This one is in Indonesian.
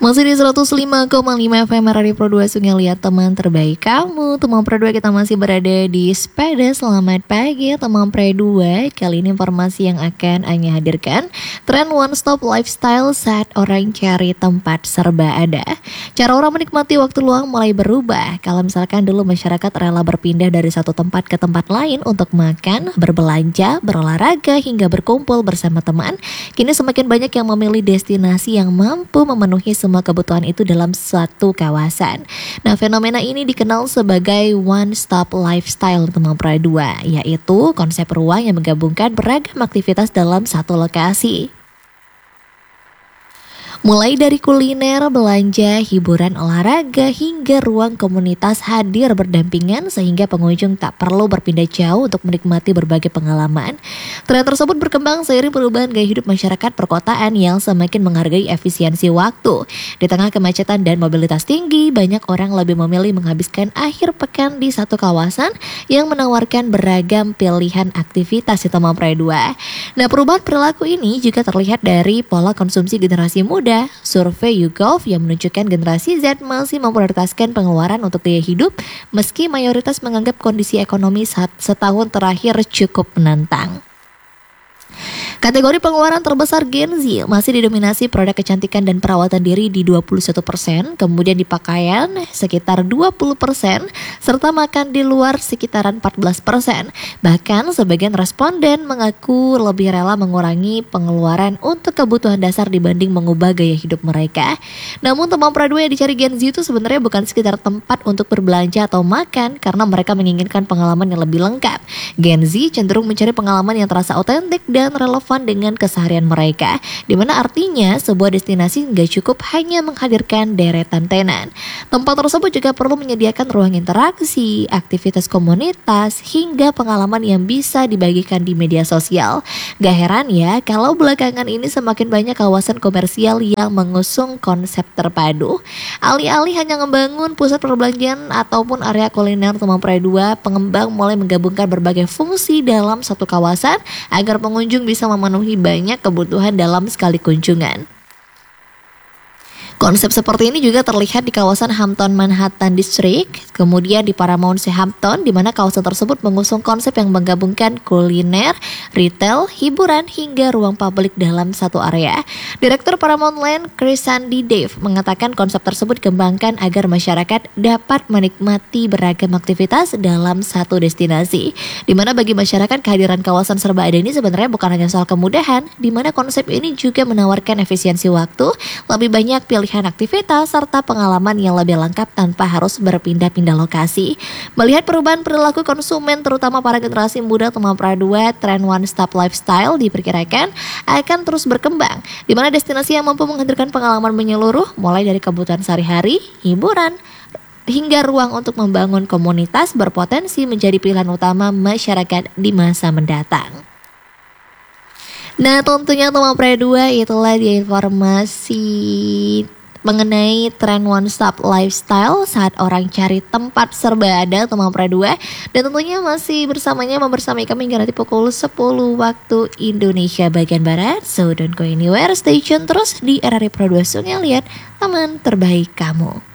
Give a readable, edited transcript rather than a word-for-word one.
Masih di 105,5 FM Radio Pro 2 Sungai Liat, teman terbaik kamu. Teman Pro 2, kita masih berada di sepeda. Selamat pagi teman Pro 2. Kali ini informasi yang akan Anya hadirkan, tren one stop lifestyle saat orang cari tempat serba ada. Cara orang menikmati waktu luang mulai berubah. Kalau misalkan dulu masyarakat rela berpindah dari satu tempat ke tempat lain untuk makan, berbelanja, berolahraga, hingga berkumpul bersama teman, kini semakin banyak yang memilih destinasi yang mampu memenuhi semua kebutuhan itu dalam suatu kawasan. Nah, fenomena ini dikenal sebagai one stop lifestyle teman Pro 2, yaitu konsep ruang yang menggabungkan beragam aktivitas dalam satu lokasi. Mulai dari kuliner, belanja, hiburan, olahraga, hingga ruang komunitas hadir berdampingan sehingga pengunjung tak perlu berpindah jauh untuk menikmati berbagai pengalaman. Tren tersebut berkembang seiring perubahan gaya hidup masyarakat perkotaan yang semakin menghargai efisiensi waktu. Di tengah kemacetan dan mobilitas tinggi, banyak orang lebih memilih menghabiskan akhir pekan di satu kawasan yang menawarkan beragam pilihan aktivitas di teman Pro 2. Nah, perubahan perilaku ini juga terlihat dari pola konsumsi generasi muda. Survei YouGov yang menunjukkan generasi Z masih memprioritaskan pengeluaran untuk gaya hidup meski mayoritas menganggap kondisi ekonomi setahun terakhir cukup menantang. Kategori pengeluaran terbesar Gen Z masih didominasi produk kecantikan dan perawatan diri di 21%, kemudian di pakaian sekitar 20%, serta makan di luar sekitaran 14%. Bahkan sebagian responden mengaku lebih rela mengurangi pengeluaran untuk kebutuhan dasar dibanding mengubah gaya hidup mereka. Namun teman Pro 2 yang dicari Gen Z itu sebenarnya bukan sekitar tempat untuk berbelanja atau makan, karena mereka menginginkan pengalaman yang lebih lengkap. Gen Z cenderung mencari pengalaman yang terasa otentik dan relevan dengan keseharian mereka, dimana artinya sebuah destinasi nggak cukup hanya menghadirkan deretan tenan. Tempat tersebut juga perlu menyediakan ruang interaksi, aktivitas komunitas, hingga pengalaman yang bisa dibagikan di media sosial. Gak heran ya kalau belakangan ini semakin banyak kawasan komersial yang mengusung konsep terpadu. Alih-alih hanya membangun pusat perbelanjaan ataupun area kuliner teman Pro 2, pengembang mulai menggabungkan berbagai fungsi dalam satu kawasan agar pengunjung bisa memenuhi banyak kebutuhan dalam sekali kunjungan. Konsep seperti ini juga terlihat di kawasan Hampton Manhattan District, kemudian di Paramount Hampton, di mana kawasan tersebut mengusung konsep yang menggabungkan kuliner, retail, hiburan, hingga ruang publik dalam satu area. Direktur Paramount Land, Krisandi Dave, mengatakan konsep tersebut dikembangkan agar masyarakat dapat menikmati beragam aktivitas dalam satu destinasi, di mana bagi masyarakat kehadiran kawasan serba ada ini sebenarnya bukan hanya soal kemudahan, di mana konsep ini juga menawarkan efisiensi waktu, lebih banyak pilihan aktivitas, serta pengalaman yang lebih lengkap tanpa harus berpindah-pindah lokasi. Melihat perubahan perilaku konsumen terutama para generasi muda teman Pro 2, tren one stop lifestyle diperkirakan akan terus berkembang, di mana destinasi yang mampu menghadirkan pengalaman menyeluruh mulai dari kebutuhan sehari-hari, hiburan, hingga ruang untuk membangun komunitas berpotensi menjadi pilihan utama masyarakat di masa mendatang. Nah, tentunya teman Pro 2, itulah dia informasi mengenai tren one stop lifestyle saat orang cari tempat serba ada teman Pro 2. Dan tentunya masih membersamai kami hingga nanti pukul 10 waktu Indonesia bagian Barat. So don't go anywhere, stay tune terus di RRI Pro 2 Sungai Liat, teman terbaik kamu.